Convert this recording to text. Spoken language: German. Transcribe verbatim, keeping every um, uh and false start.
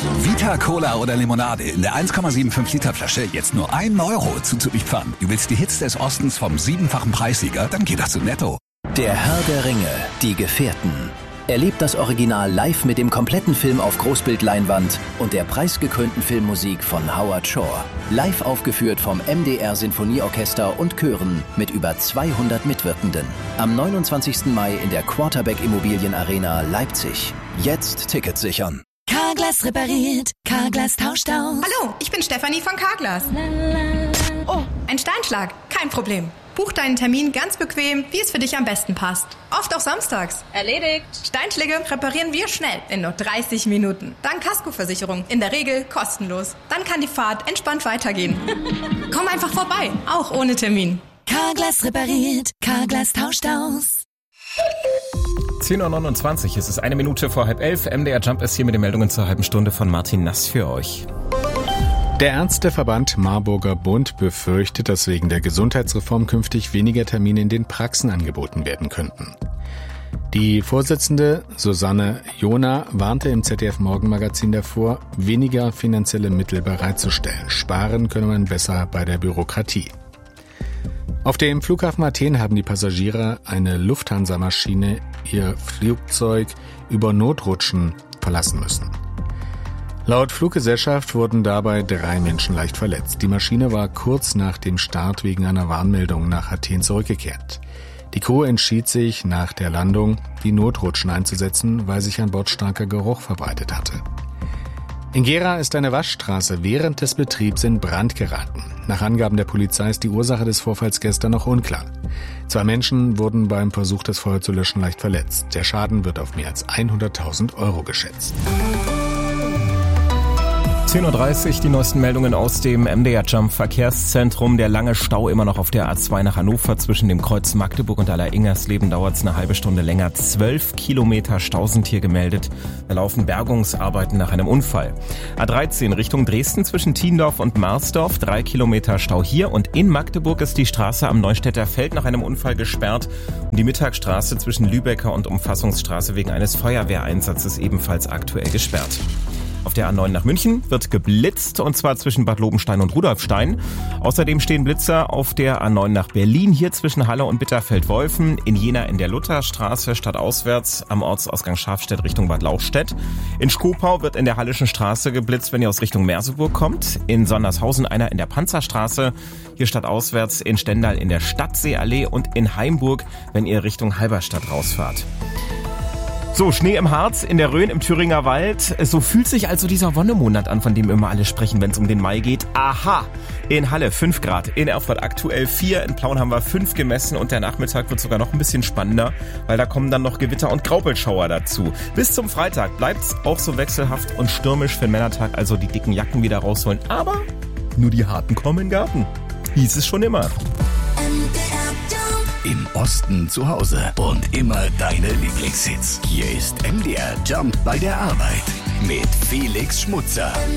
Vita Cola oder Limonade in der eins Komma fünfundsiebzig Liter Flasche jetzt nur einen Euro zuzüglich Pfand. Du willst die Hits des Ostens vom siebenfachen Preissieger? Dann geht das zu Netto. Der Herr der Ringe, die Gefährten. Erlebt das Original live mit dem kompletten Film auf Großbildleinwand und der preisgekrönten Filmmusik von Howard Shore. Live aufgeführt vom M D R Sinfonieorchester und Chören mit über zweihundert Mitwirkenden. Am neunundzwanzigsten Mai in der Quarterback Immobilien Arena Leipzig. Jetzt Tickets sichern. Carglass repariert, Carglass tauscht aus. Hallo, ich bin Stefanie von Carglass. Oh, ein Steinschlag, kein Problem. Buch deinen Termin ganz bequem, wie es für dich am besten passt. Oft auch samstags. Erledigt. Steinschläge reparieren wir schnell, in nur dreißig Minuten. Dank Kaskoversicherung, in der Regel kostenlos. Dann kann die Fahrt entspannt weitergehen. Komm einfach vorbei, auch ohne Termin. Carglass repariert, Carglass tauscht aus. zehn Uhr neunundzwanzig, es ist eine Minute vor halb elf. M D R Jump ist hier mit den Meldungen zur halben Stunde von Martin Nass für euch. Der Ärzteverband Marburger Bund befürchtet, dass wegen der Gesundheitsreform künftig weniger Termine in den Praxen angeboten werden könnten. Die Vorsitzende Susanne Jona warnte im Z D F-Morgenmagazin davor, weniger finanzielle Mittel bereitzustellen. Sparen könne man besser bei der Bürokratie. Auf dem Flughafen Athen haben die Passagiere eine Lufthansa-Maschine ihr Flugzeug über Notrutschen verlassen müssen. Laut Fluggesellschaft wurden dabei drei Menschen leicht verletzt. Die Maschine war kurz nach dem Start wegen einer Warnmeldung nach Athen zurückgekehrt. Die Crew entschied sich nach der Landung, die Notrutschen einzusetzen, weil sich an Bord starker Geruch verbreitet hatte. In Gera ist eine Waschstraße während des Betriebs in Brand geraten. Nach Angaben der Polizei ist die Ursache des Vorfalls gestern noch unklar. Zwei Menschen wurden beim Versuch, das Feuer zu löschen, leicht verletzt. Der Schaden wird auf mehr als hunderttausend Euro geschätzt. zehn Uhr dreißig, die neuesten Meldungen aus dem M D R Jump Verkehrszentrum. Der lange Stau immer noch auf der A zwei nach Hannover zwischen dem Kreuz Magdeburg und Aller-Ingersleben dauert es eine halbe Stunde länger. Zwölf Kilometer Stau sind hier gemeldet. Da laufen Bergungsarbeiten nach einem Unfall. A dreizehn Richtung Dresden zwischen Tiendorf und Marsdorf. Drei Kilometer Stau hier und in Magdeburg ist die Straße am Neustädter Feld nach einem Unfall gesperrt. Und die Mittagstraße zwischen Lübecker und Umfassungsstraße wegen eines Feuerwehreinsatzes ebenfalls aktuell gesperrt. Auf der A neun nach München wird geblitzt, und zwar zwischen Bad Lobenstein und Rudolfstein. Außerdem stehen Blitzer auf der A neun nach Berlin, hier zwischen Halle und Bitterfeld-Wolfen, in Jena in der Lutherstraße stadtauswärts am Ortsausgang Schafstedt Richtung Bad Lauchstädt. In Schkopau wird in der Hallischen Straße geblitzt, wenn ihr aus Richtung Merseburg kommt. In Sondershausen einer in der Panzerstraße, hier stadtauswärts in Stendal in der Stadtseeallee und in Heimburg, wenn ihr Richtung Halberstadt rausfahrt. So, Schnee im Harz, in der Rhön, im Thüringer Wald. So fühlt sich also dieser Wonnemonat an, von dem immer alle sprechen, wenn es um den Mai geht. Aha! In Halle fünf Grad, in Erfurt aktuell vier, in Plauen haben wir fünf gemessen und der Nachmittag wird sogar noch ein bisschen spannender, weil da kommen dann noch Gewitter und Graupelschauer dazu. Bis zum Freitag bleibt's auch so wechselhaft und stürmisch für den Männertag, also die dicken Jacken wieder rausholen. Aber nur die harten kommen in den Garten. Hieß es schon immer. Im Osten zu Hause und immer deine Lieblingshits. Hier ist M D R Jump bei der Arbeit mit Felix Schmutzer.